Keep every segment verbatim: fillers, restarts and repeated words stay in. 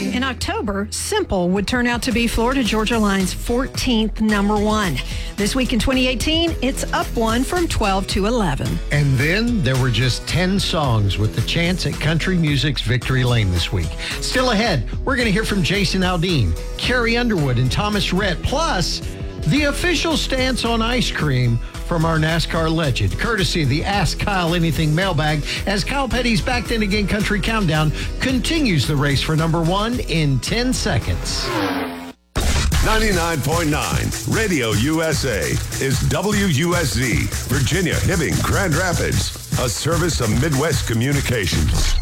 In October, Simple would turn out to be Florida Georgia Line's fourteenth number one. This week in twenty eighteen, it's up one from twelve to eleven. And then there were just ten songs with the chance at country music's victory lane this week. Still ahead, we're going to hear from Jason Aldean, Carrie Underwood, and Thomas Rhett, plus the official stance on ice cream from our NASCAR legend, courtesy of the Ask Kyle Anything mailbag, as Kyle Petty's Back Then Again Country Countdown continues the race for number one in ten seconds. ninety-nine point nine Radio U S A is W U S Z, Virginia, Hibbing, Grand Rapids, a service of Midwest Communications.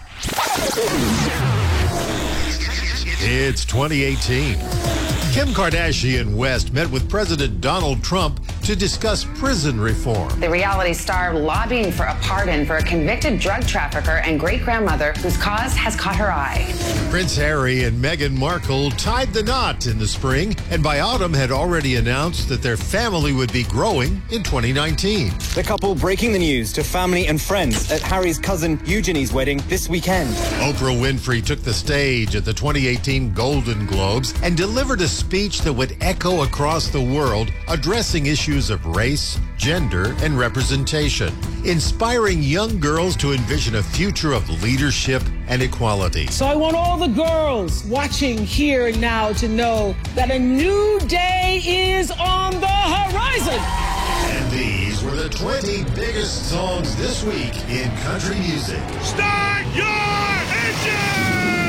It's twenty eighteen. Kim Kardashian West met with President Donald Trump to discuss prison reform. The reality star lobbying for a pardon for a convicted drug trafficker and great-grandmother whose cause has caught her eye. Prince Harry and Meghan Markle tied the knot in the spring, and by autumn had already announced that their family would be growing in twenty nineteen. The couple breaking the news to family and friends at Harry's cousin Eugenie's wedding this weekend. Oprah Winfrey took the stage at the twenty eighteen Golden Globes and delivered a speech that would echo across the world, addressing issues of race, gender, and representation, inspiring young girls to envision a future of leadership and equality. So I want all the girls watching here and now to know that a new day is on the horizon. And these were the twenty biggest songs this week in country music. Start your engine!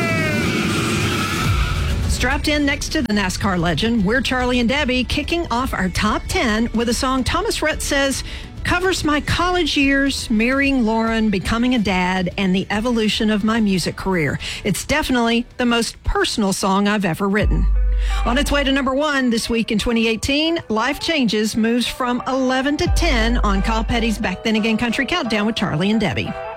Strapped in next to the NASCAR legend, we're Charlie and Debbie, kicking off our top ten with a song Thomas Rhett says covers my college years, marrying Lauren, becoming a dad, and the evolution of my music career. It's definitely the most personal song I've ever written. On its way to number one this week in twenty eighteen, Life Changes moves from eleven to ten on Kyle Petty's Back Then Again Country Countdown with Charlie and Debbie.